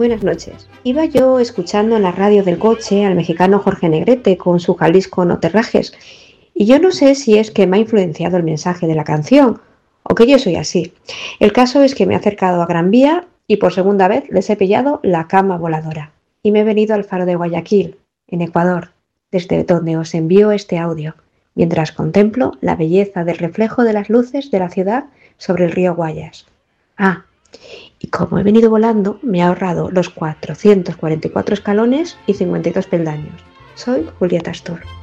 Buenas noches. Iba yo escuchando en la radio del coche al mexicano Jorge Negrete con su Jalisco no te rajes, y yo no sé si es que me ha influenciado el mensaje de la canción o que yo soy así. El caso es que me he acercado a Gran Vía y por segunda vez les he pillado la cama voladora y me he venido al faro de Guayaquil, en Ecuador, desde donde os envío este audio, mientras contemplo la belleza del reflejo de las luces de la ciudad sobre el río Guayas. Y como he venido volando, me he ahorrado los 444 escalones y 52 peldaños. Soy Julieta Astor.